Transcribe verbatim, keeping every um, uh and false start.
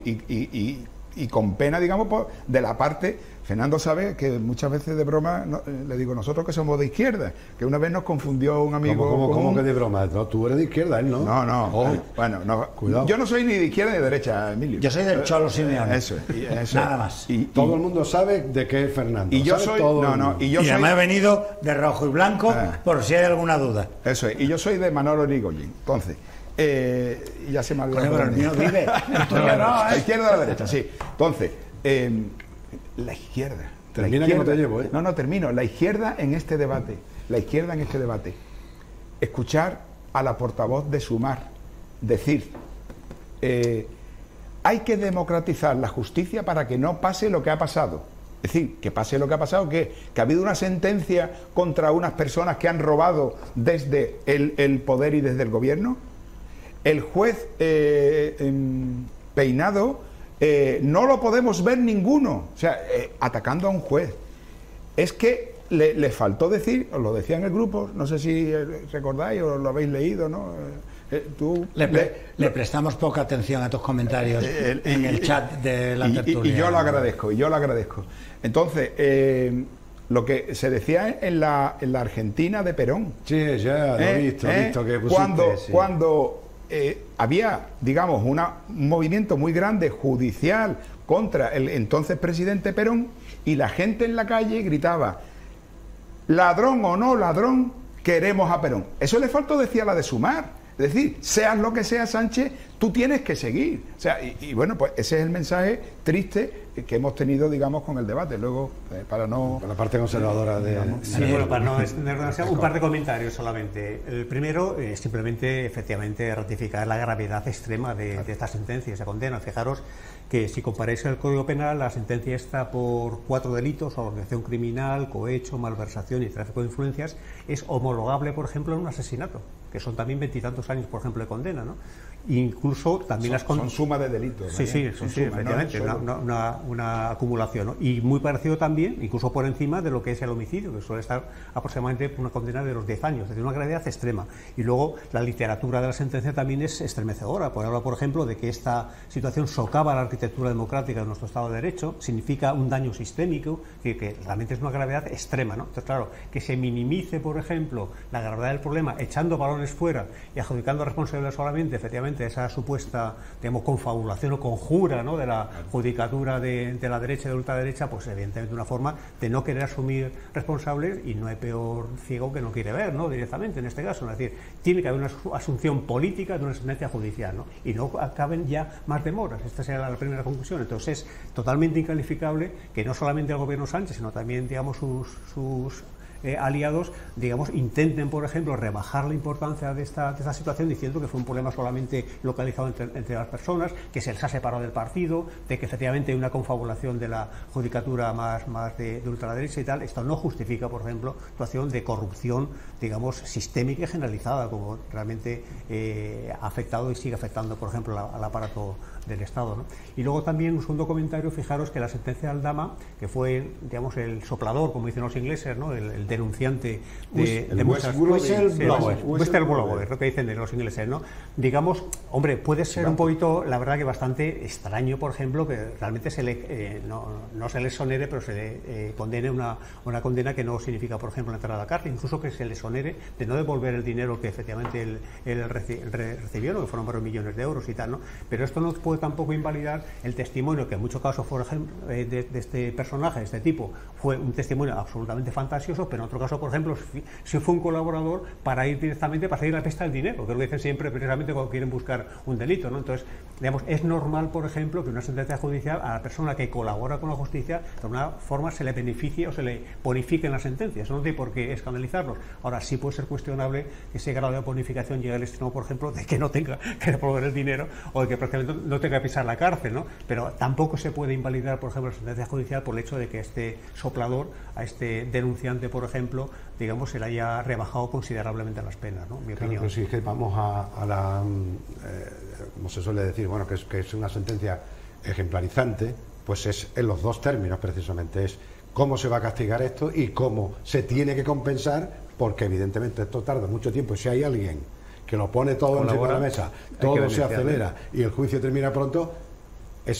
Y, y, y, y con pena, digamos, por, de la parte, Fernando sabe que muchas veces de broma, no, le digo, nosotros que somos de izquierda, que una vez nos confundió un amigo. ¿Cómo, cómo, cómo que de broma? No, tú eres de izquierda, él no. No, no. Oh. Bueno, no, cuidado. Yo no soy ni de izquierda ni de derecha, Emilio. Yo soy del Cholo Simeone. Eso, y, eso. Nada más. Y, todo y, el mundo sabe de qué es Fernando. Y yo soy. Todo no, no. Y yo y soy. me he venido de rojo y blanco ah. por si hay alguna duda. Eso es. Y yo soy de Manolo Irigoyen. Entonces. Eh, ya se me ha olvidado. Pero el mío vive. no, no, no, la izquierda o la derecha, sí. Entonces, eh, la izquierda. Termina la izquierda, que no te llevo, ¿eh? No, no, termino. La izquierda en este debate. La izquierda en este debate. Escuchar a la portavoz de Sumar decir: eh, hay que democratizar la justicia para que no pase lo que ha pasado. Es decir, que pase lo que ha pasado, que, que ha habido una sentencia contra unas personas que han robado desde el, el poder y desde el gobierno. El juez eh, eh, Peinado eh, no lo podemos ver ninguno, o sea, eh, atacando a un juez. Es que le, le faltó decir, os lo decía en el grupo, no sé si recordáis o lo habéis leído, ¿no? Eh, tú, le, le, le prestamos poca atención a tus comentarios eh, el, en el y, chat de la y, tertulia. Y, y yo lo agradezco, y yo lo agradezco. Entonces, eh, lo que se decía en la, en la Argentina de Perón. Sí, ya lo he eh, visto, eh, visto que pusiste, Cuando, sí. cuando eh, había, digamos, una, un movimiento muy grande judicial contra el entonces presidente Perón, y la gente en la calle gritaba: ladrón o no ladrón, queremos a Perón. Eso le faltó decir a la de Sumar. Es decir, seas lo que sea, Sánchez, tú tienes que seguir. O sea, y, y bueno, pues ese es el mensaje triste que hemos tenido, digamos, con el debate. Luego, eh, para no... Por la parte conservadora de... Digamos, sí, bueno, para no extender demasiado, un par de comentarios solamente. El primero es simplemente, efectivamente, ratificar la gravedad extrema de, de esta sentencia, esa condena. Fijaros que si comparáis el Código Penal, la sentencia está por cuatro delitos: organización criminal, cohecho, malversación y tráfico de influencias, es homologable, por ejemplo, en un asesinato, que son también veintitantos años, por ejemplo, de condena, ¿no? Incluso también son, las con... son suma de delitos. Sí, sí, son sí, sí, suma, efectivamente, no, una, una, una acumulación, ¿no? Y muy parecido también, incluso por encima de lo que es el homicidio, que suele estar aproximadamente por una condena de los diez años, es decir, una gravedad extrema. Y luego la literatura de la sentencia también es estremecedora, por hablar, por ejemplo, de que esta situación socava la arquitectura democrática de nuestro Estado de Derecho, significa un daño sistémico, que, que realmente es una gravedad extrema, ¿no? Entonces, claro, que se minimice, por ejemplo, la gravedad del problema echando balones fuera y adjudicando responsabilidad solamente, efectivamente, esa supuesta, digamos, confabulación o conjura, ¿no?, de la judicatura de, de la derecha y de la ultraderecha, pues evidentemente una forma de no querer asumir responsables, y no hay peor ciego que no quiere ver, ¿no?, directamente en este caso. Es decir, tiene que haber una asunción política de una sentencia judicial, ¿no?, y no acaben ya más demoras. Esta sería la primera conclusión. Entonces es totalmente incalificable que no solamente el gobierno Sánchez, sino también, digamos, sus, sus Eh, aliados, digamos, intenten, por ejemplo, rebajar la importancia de esta, de esta situación, diciendo que fue un problema solamente localizado entre, entre las personas, que se les ha separado del partido, de que efectivamente hay una confabulación de la judicatura más, más de, de ultraderecha y tal. Esto no justifica, por ejemplo, situación de corrupción, digamos, sistémica y generalizada, como realmente eh, ha afectado y sigue afectando, por ejemplo, la, al aparato del Estado, ¿no? Y luego también un segundo comentario: fijaros que la sentencia de Aldama, que fue, digamos, el soplador, como dicen los ingleses, ¿no?, el, el denunciante de, el de muchas whistleblower, whistleblower, lo que dicen de los ingleses, ¿no? Digamos, hombre, puede ser un poquito, la verdad, que bastante extraño, por ejemplo, que realmente se le, eh, no, no se le exonere, pero se le eh, condene una, una condena que no significa, por ejemplo, entrar a la cárcel, incluso que se le exonere de no devolver el dinero que efectivamente él, él reci, re, recibió, ¿no?, que fueron varios millones de euros y tal, ¿no? Pero esto no puede tampoco invalidar el testimonio, que en muchos casos, por ejemplo, eh, de, de este personaje, de este tipo, fue un testimonio absolutamente fantasioso, pero en otro caso, por ejemplo, si fue un colaborador para ir directamente, para seguir la pista del dinero, que es lo que dicen siempre precisamente cuando quieren buscar un delito, ¿no? Entonces, digamos, es normal, por ejemplo, que una sentencia judicial a la persona que colabora con la justicia de alguna forma se le beneficie o se le bonifique en la sentencia. Eso no tiene por qué escandalizarnos. Ahora, sí puede ser cuestionable que ese grado de bonificación llegue al extremo, por ejemplo, de que no tenga que devolver el dinero o de que prácticamente no tenga que pisar la cárcel, ¿no? Pero tampoco se puede invalidar, por ejemplo, la sentencia judicial por el hecho de que este soplador, a este denunciante, por ejemplo, digamos, se le haya rebajado considerablemente las penas, ¿no? Mi claro, opinión. pero si es que vamos a, a la, eh, como se suele decir, bueno, que es, que es una sentencia ejemplarizante, pues es en los dos términos precisamente, es cómo se va a castigar esto y cómo se tiene que compensar, porque evidentemente esto tarda mucho tiempo. Si hay alguien que lo pone todo encima de la mesa, todo se acelera y el juicio termina pronto,